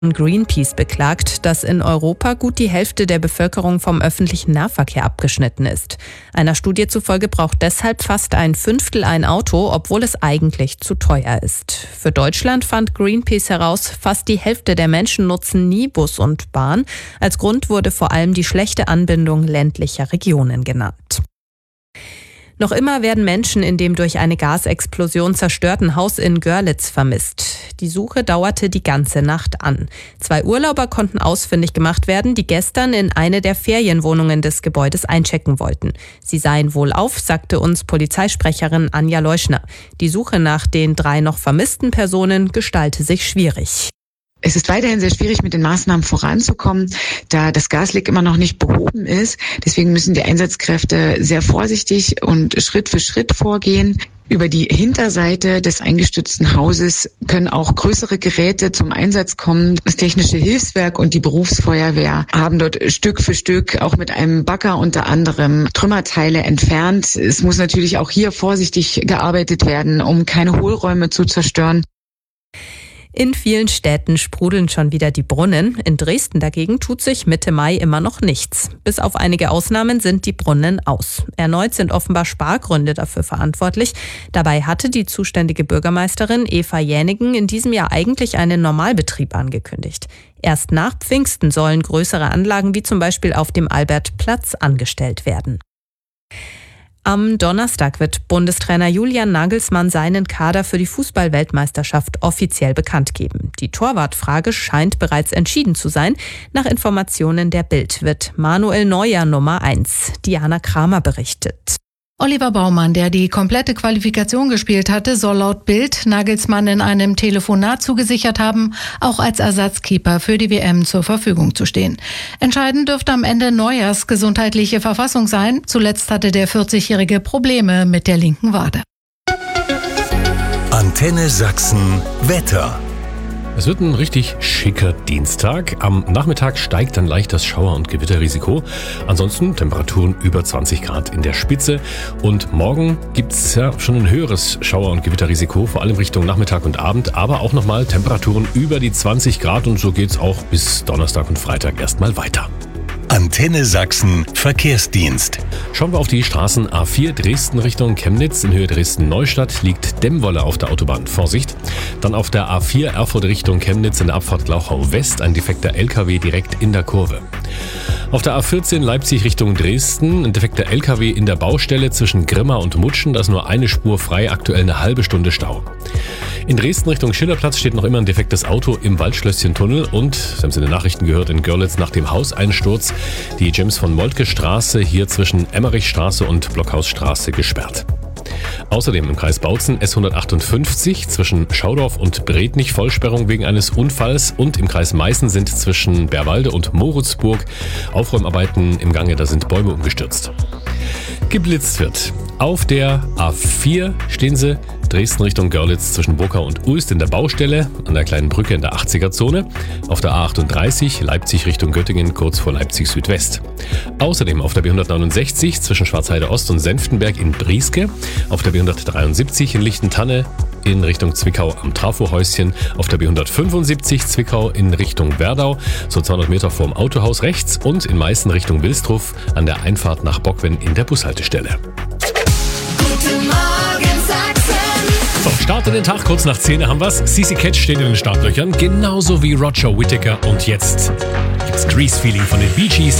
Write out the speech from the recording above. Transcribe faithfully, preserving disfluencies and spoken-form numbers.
Greenpeace beklagt, dass in Europa gut die Hälfte der Bevölkerung vom öffentlichen Nahverkehr abgeschnitten ist. Einer Studie zufolge braucht deshalb fast ein Fünftel ein Auto, obwohl es eigentlich zu teuer ist. Für Deutschland fand Greenpeace heraus, fast die Hälfte der Menschen nutzen nie Bus und Bahn. Als Grund wurde vor allem die schlechte Anbindung ländlicher Regionen genannt. Noch immer werden Menschen in dem durch eine Gasexplosion zerstörten Haus in Görlitz vermisst. Die Suche dauerte die ganze Nacht an. Zwei Urlauber konnten ausfindig gemacht werden, die gestern in eine der Ferienwohnungen des Gebäudes einchecken wollten. Sie seien wohlauf, sagte uns Polizeisprecherin Anja Leuschner. Die Suche nach den drei noch vermissten Personen gestalte sich schwierig. Es ist weiterhin sehr schwierig, mit den Maßnahmen voranzukommen, da das Gasleck immer noch nicht behoben ist. Deswegen müssen die Einsatzkräfte sehr vorsichtig und Schritt für Schritt vorgehen. Über die Hinterseite des eingestürzten Hauses können auch größere Geräte zum Einsatz kommen. Das Technische Hilfswerk und die Berufsfeuerwehr haben dort Stück für Stück auch mit einem Bagger unter anderem Trümmerteile entfernt. Es muss natürlich auch hier vorsichtig gearbeitet werden, um keine Hohlräume zu zerstören. In vielen Städten sprudeln schon wieder die Brunnen. In Dresden dagegen tut sich Mitte Mai immer noch nichts. Bis auf einige Ausnahmen sind die Brunnen aus. Erneut sind offenbar Spargründe dafür verantwortlich. Dabei hatte die zuständige Bürgermeisterin Eva Jänigen in diesem Jahr eigentlich einen Normalbetrieb angekündigt. Erst nach Pfingsten sollen größere Anlagen wie zum Beispiel auf dem Albertplatz angestellt werden. Am Donnerstag wird Bundestrainer Julian Nagelsmann seinen Kader für die Fußball-Weltmeisterschaft offiziell bekannt geben. Die Torwartfrage scheint bereits entschieden zu sein. Nach Informationen der Bild wird Manuel Neuer Nummer eins. Diana Kramer berichtet. Oliver Baumann, der die komplette Qualifikation gespielt hatte, soll laut Bild Nagelsmann in einem Telefonat zugesichert haben, auch als Ersatzkeeper für die W M zur Verfügung zu stehen. Entscheidend dürfte am Ende Neuers gesundheitliche Verfassung sein. Zuletzt hatte der vierzigjährige Probleme mit der linken Wade. Antenne Sachsen Wetter. Es wird ein richtig schicker Dienstag. Am Nachmittag steigt dann leicht das Schauer- und Gewitterrisiko. Ansonsten Temperaturen über zwanzig Grad in der Spitze. Und morgen gibt es ja schon ein höheres Schauer- und Gewitterrisiko, vor allem Richtung Nachmittag und Abend. Aber auch nochmal Temperaturen über die zwanzig Grad und so geht's auch bis Donnerstag und Freitag erstmal weiter. Antenne Sachsen Verkehrsdienst. Schauen wir auf die Straßen A vier Dresden Richtung Chemnitz. In Höhe Dresden-Neustadt liegt Dämmwolle auf der Autobahn. Vorsicht. Dann auf der A vier Erfurt Richtung Chemnitz in der Abfahrt Glauchau West ein defekter L K W direkt in der Kurve. Auf der A vierzehn Leipzig Richtung Dresden ein defekter L K W in der Baustelle zwischen Grimma und Mutschen. Da ist nur eine Spur frei, aktuell eine halbe Stunde Stau. In Dresden Richtung Schillerplatz steht noch immer ein defektes Auto im Waldschlösschen-Tunnel und, Sie haben es in den Nachrichten gehört, in Görlitz nach dem Hauseinsturz die James von Moltke Straße hier zwischen Emmerichstraße und Blockhausstraße gesperrt. Außerdem im Kreis Bautzen S hundertachtundfünfzig zwischen Schaudorf und Brednich Vollsperrung wegen eines Unfalls und im Kreis Meißen sind zwischen Bärwalde und Moritzburg Aufräumarbeiten im Gange, da sind Bäume umgestürzt. Geblitzt wird. Auf der A vier stehen sie Dresden Richtung Görlitz zwischen Burkau und Ulst in der Baustelle, an der kleinen Brücke in der achtziger-Zone. Auf der A achtunddreißig Leipzig Richtung Göttingen kurz vor Leipzig Südwest. Außerdem auf der B hundertneunundsechzig zwischen Schwarzheide Ost und Senftenberg in Brieske. Auf der B hundertdreiundsiebzig in Lichtentanne in Richtung Zwickau am Trafohäuschen. Auf der B hundertfünfundsiebzig Zwickau in Richtung Werdau, so zweihundert Meter vorm Autohaus rechts. Und in Meißen Richtung Wilstruf an der Einfahrt nach Bockwen in der Bushaltestelle. Guten Morgen Sachsen. So, starte den Tag, kurz nach zehn haben wir's. C C Catch steht in den Startlöchern, genauso wie Roger Whittaker. Und jetzt gibt's Grease Feeling von den Bee Gees.